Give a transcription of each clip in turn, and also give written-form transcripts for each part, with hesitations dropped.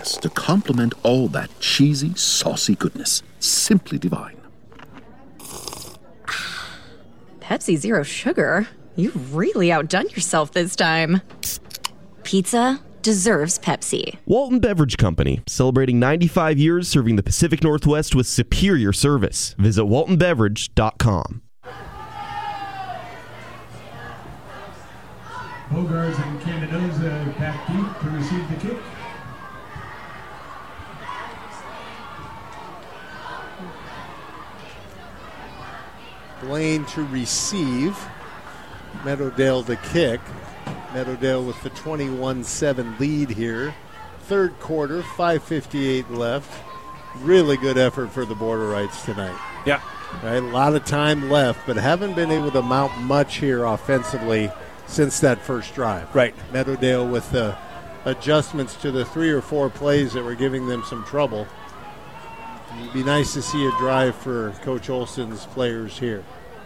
sweetness to complement all that cheesy, saucy goodness. Simply divine. Pepsi Zero Sugar? You've really outdone yourself this time. Pizza deserves Pepsi. Walton Beverage Company, celebrating 95 years serving the Pacific Northwest with superior service. Visit waltonbeverage.com. Bogarts and Candanosa back deep to receive the kick. Blaine to receive. Meadowdale to kick. Meadowdale with the 21-7 lead here. Third quarter, 5:58 left. Really good effort for the Borderites tonight. Yeah. Right, a lot of time left, but haven't been able to mount much here offensively since that first drive. Right. Meadowdale with the adjustments to the 3 or 4 plays that were giving them some trouble. It'd be nice to see a drive for Coach Olson's players here.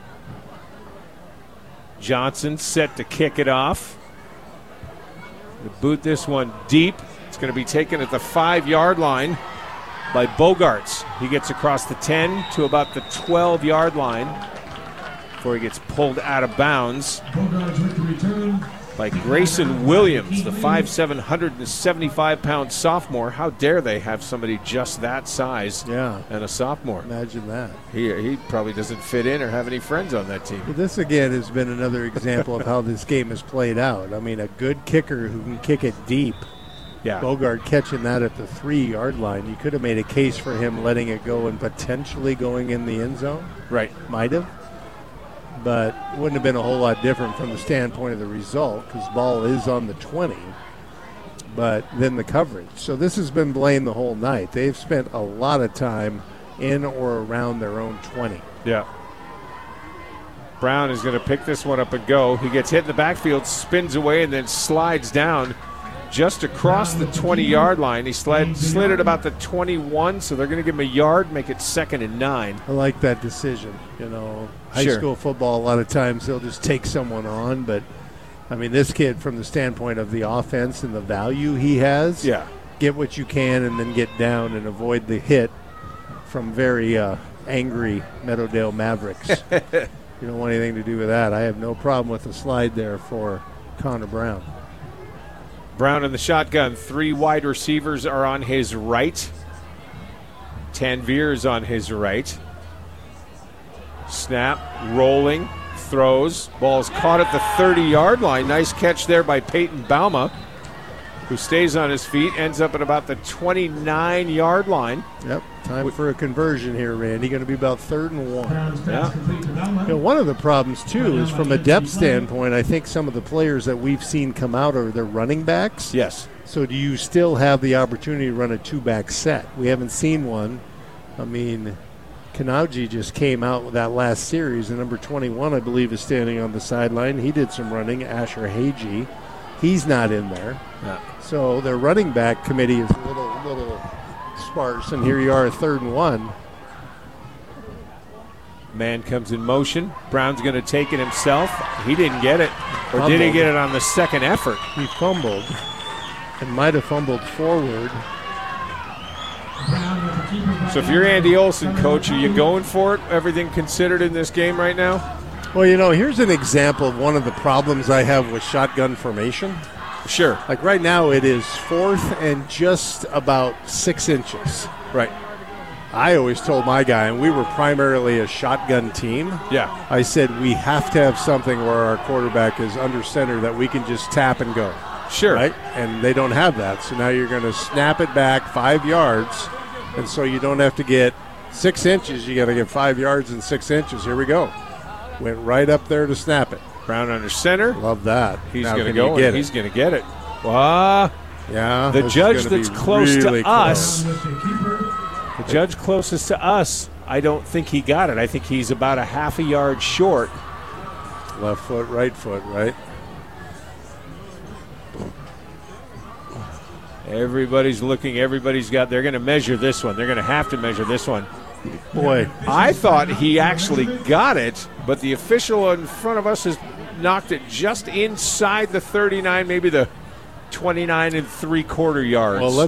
Johnson set to kick it off. To boot this one deep. It's going to be taken at the 5-yard line by Bogarts. He gets across the 10 to about the 12-yard line before he gets pulled out of bounds by Grayson Williams, the 5'7", 175-pound sophomore. How dare they have somebody just that size and a sophomore? Imagine that. He probably doesn't fit in or have any friends on that team. Well, this, again, has been another example of how this game has played out. I mean, a good kicker who can kick it deep. Yeah. Bogart catching that at the 3-yard line. You could have made a case for him letting it go and potentially going in the end zone. Right. Might have. But wouldn't have been a whole lot different from the standpoint of the result because ball is on the 20, but then the coverage. So this has been Blaine the whole night. They've spent a lot of time in or around their own 20. Yeah. Brown is going to pick this one up and go. He gets hit in the backfield, spins away, and then slides down just across the 20-yard line. He slid at about the 21, so they're going to give him a yard, make it 2nd and 9. I like that decision. You know, high school football, a lot of times they'll just take someone on, but, I mean, this kid, from the standpoint of the offense and the value he has, get what you can and then get down and avoid the hit from very angry Meadowdale Mavericks. You don't want anything to do with that. I have no problem with the slide there for Connor Brown. Brown in the shotgun. 3 wide receivers are on his right. Tanvier's on his right. Snap, rolling, throws. Ball's caught at the 30-yard line. Nice catch there by Peyton Bauma, who stays on his feet, ends up at about the 29-yard line. Yep, time for a conversion here, Randy. Going to be about 3rd and 1. Yeah. You know, one of the problems, too, is from a depth standpoint, I think some of the players that we've seen come out are their running backs. Yes. So do you still have the opportunity to run a 2-back set? We haven't seen one. I mean, Kanauji just came out with that last series, and number 21, I believe, is standing on the sideline. He did some running. Asher Hagee, he's not in there. Yeah. So their running back committee is a little sparse, and here you are, 3rd and 1. Man comes in motion. Brown's going to take it himself. He didn't get it. Or did he get it on the second effort? He fumbled and might have fumbled forward. So if you're Andy Olson, Coach, are you going for it, everything considered in this game right now? Well, you know, here's an example of one of the problems I have with shotgun formation. Sure. Like right now it is 4th and just about 6 inches. Right. I always told my guy, and we were primarily a shotgun team. Yeah. I said we have to have something where our quarterback is under center that we can just tap and go. Sure. Right? And they don't have that. So now you're going to snap it back 5 yards, and so you don't have to get 6 inches. You got to get 5 yards and 6 inches. Here we go. Went right up there to snap it. Brown under center. Love that. He's going to go, and he's going to get it. Wow. Yeah. The judge that's close really to us, the judge closest to us, I don't think he got it. I think he's about a half a yard short. Left foot, right foot, right? Everybody's looking. They're going to measure this one. They're going to have to measure this one. Boy. I thought he actually got it, but the official in front of us has knocked it just inside the 39, maybe the 29 3/4 yards. Well,